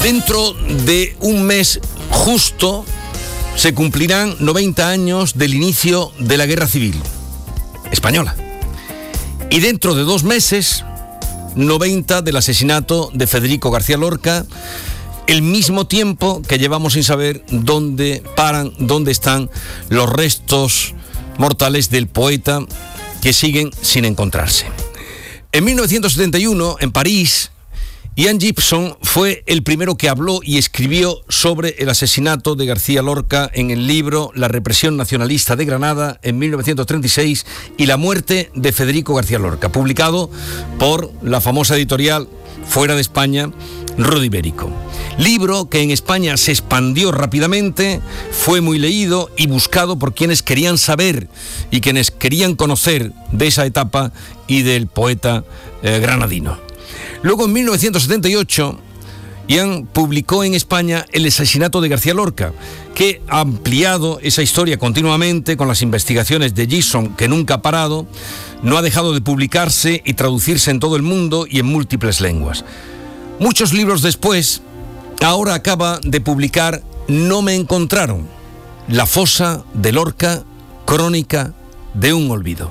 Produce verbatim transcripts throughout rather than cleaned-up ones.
Dentro de un mes justo se cumplirán noventa años del inicio de la Guerra Civil Española. Y dentro de dos meses, noventa del asesinato de Federico García Lorca, el mismo tiempo que llevamos sin saber dónde paran, dónde están los restos mortales del poeta, que siguen sin encontrarse. En mil novecientos setenta y uno, en París, Ian Gibson fue el primero que habló y escribió sobre el asesinato de García Lorca en el libro La represión nacionalista de Granada en mil novecientos treinta y seis y la muerte de Federico García Lorca, publicado por la famosa editorial fuera de España, Rod Ibérico. Libro que en España se expandió rápidamente, fue muy leído y buscado por quienes querían saber y quienes querían conocer de esa etapa y del poeta eh, granadino. Luego, en mil novecientos setenta y ocho, Ian publicó en España El asesinato de García Lorca, que ha ampliado esa historia continuamente con las investigaciones de Gibson, que nunca ha parado, no ha dejado de publicarse y traducirse en todo el mundo y en múltiples lenguas. Muchos libros después, ahora acaba de publicar No me encontraron, La fosa de Lorca, crónica de un olvido.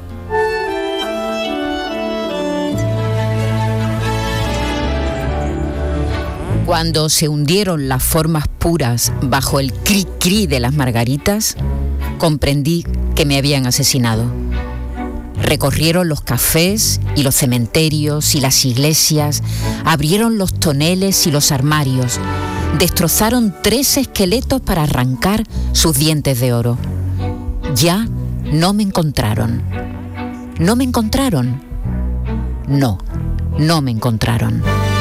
Cuando se hundieron las formas puras bajo el cri-cri de las margaritas, comprendí que me habían asesinado. Recorrieron los cafés y los cementerios y las iglesias, abrieron los toneles y los armarios, destrozaron tres esqueletos para arrancar sus dientes de oro. Ya no me encontraron. ¿No me encontraron? No, no me encontraron.